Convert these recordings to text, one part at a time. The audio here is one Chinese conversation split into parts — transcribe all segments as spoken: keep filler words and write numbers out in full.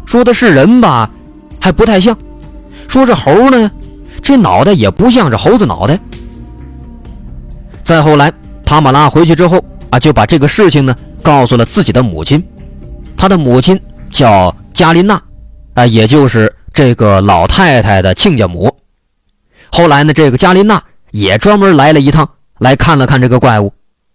说的是人吧，还不太像；说这猴呢，这脑袋也不像这猴子脑袋。再后来，塔马拉回去之后啊，就把这个事情呢告诉了自己的母亲。他的母亲叫加琳娜，啊，也就是这个老太太的亲家母。后来呢，这个加琳娜也专门来了一趟，来看了看这个怪物。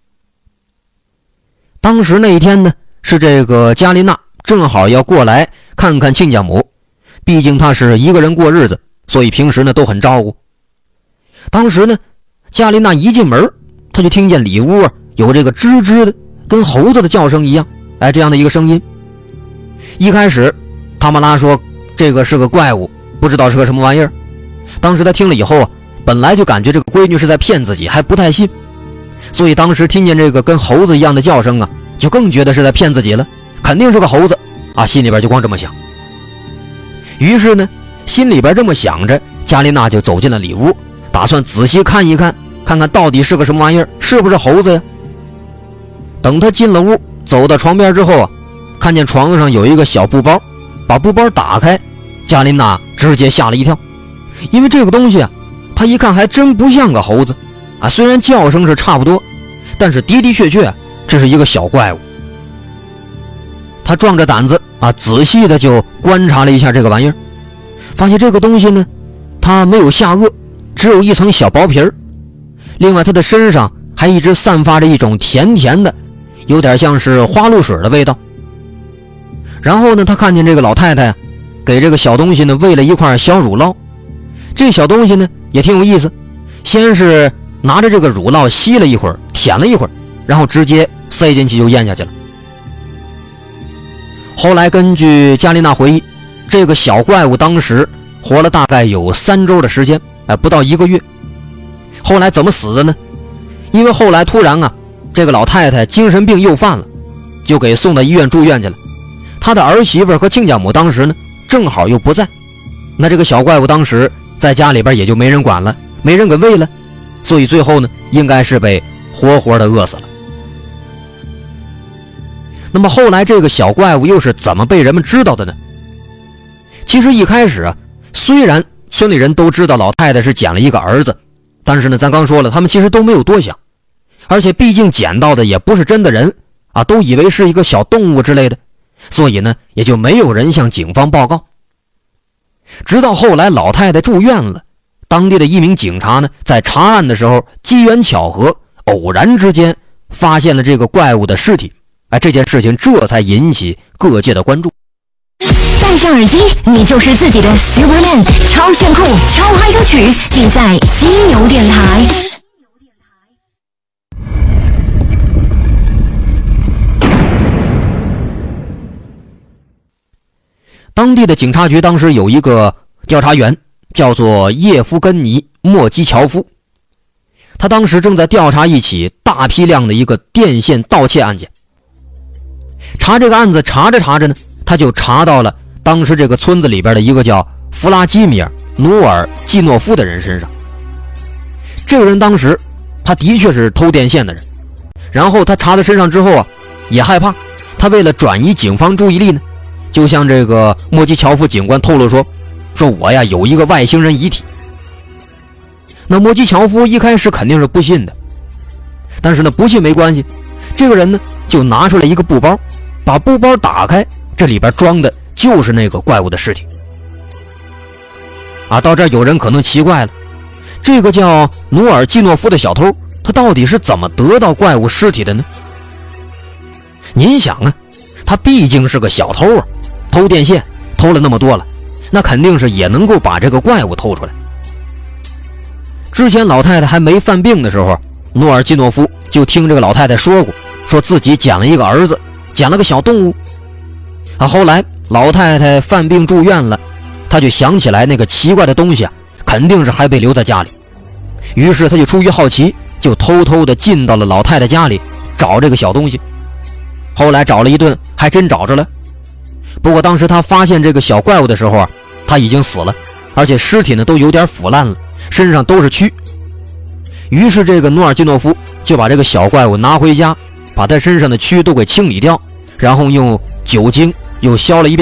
当时那一天呢，是这个加琳娜正好要过来看看亲家母，毕竟她是一个人过日子，所以平时呢都很照顾。当时呢，加琳娜一进门，她就听见里屋啊有这个吱吱的跟猴子的叫声一样，哎，这样的一个声音。一开始塔马拉说这个是个怪物，不知道是个什么玩意儿。当时他听了以后啊，本来就感觉这个闺女是在骗自己，还不太信，所以当时听见这个跟猴子一样的叫声啊，就更觉得是在骗自己了，肯定是个猴子啊，心里边就光这么想。于是呢，心里边这么想着，加琳娜就走进了里屋，打算仔细看一看，看看到底是个什么玩意儿，是不是猴子呀。等他进了屋，走到床边之后啊，看见床上有一个小布包，把布包打开，加琳娜直接吓了一跳，因为这个东西啊，他一看还真不像个猴子啊，虽然叫声是差不多，但是的的确确这是一个小怪物。他壮着胆子啊，仔细的就观察了一下这个玩意儿，发现这个东西呢，它没有下颚，只有一层小薄皮儿。另外它的身上还一直散发着一种甜甜的，有点像是花露水的味道。然后呢，他看见这个老太太给这个小东西呢喂了一块小乳酪。这小东西呢也挺有意思，先是拿着这个乳酪吸了一会儿，舔了一会儿，然后直接塞进去就咽下去了。后来根据加琳娜回忆，这个小怪物当时活了大概有三周的时间，哎，不到一个月。后来怎么死的呢？因为后来突然啊，这个老太太精神病又犯了，就给送到医院住院去了。她的儿媳妇和亲家母当时呢正好又不在，那这个小怪物当时在家里边也就没人管了，没人给喂了，所以最后呢应该是被活活的饿死了。那么后来这个小怪物又是怎么被人们知道的呢？其实一开始啊，虽然村里人都知道老太太是捡了一个儿子，但是呢咱刚说了，他们其实都没有多想，而且毕竟捡到的也不是真的人啊，都以为是一个小动物之类的，所以呢也就没有人向警方报告。直到后来老太太住院了，当地的一名警察呢在查案的时候机缘巧合偶然之间发现了这个怪物的尸体，哎，这件事情这才引起各界的关注。 戴上耳机，你就是自己的 Superman， 超炫酷超嗨歌曲尽在犀牛电台。 当地的警察局当时有一个调查员叫做叶夫根尼·莫基乔夫，他当时正在调查一起大批量的一个电线盗窃案件。查这个案子查着查着呢，他就查到了当时这个村子里边的一个叫弗拉基米尔·努尔季诺夫的人身上。这个人当时他的确是偷电线的人，然后他查到身上之后啊，也害怕，他为了转移警方注意力呢，就向这个莫基乔夫警官透露说说我呀有一个外星人遗体。那莫基乔夫一开始肯定是不信的，但是呢不信没关系，这个人呢就拿出来一个布包，把布包打开，这里边装的就是那个怪物的尸体。啊，到这儿有人可能奇怪了，这个叫努尔季诺夫的小偷，他到底是怎么得到怪物尸体的呢？您想啊，他毕竟是个小偷啊，偷电线偷了那么多了，那肯定是也能够把这个怪物偷出来。之前老太太还没犯病的时候，努尔基诺夫就听这个老太太说过，说自己捡了一个儿子，捡了个小动物。啊，后来老太太犯病住院了，他就想起来那个奇怪的东西啊，肯定是还被留在家里。于是他就出于好奇，就偷偷的进到了老太太家里找这个小东西。后来找了一顿，还真找着了。不过当时他发现这个小怪物的时候啊，他已经死了，而且尸体呢都有点腐烂了，身上都是蛆。于是这个努尔基诺夫就把这个小怪物拿回家，把他身上的蛆都给清理掉，然后用酒精又消了一遍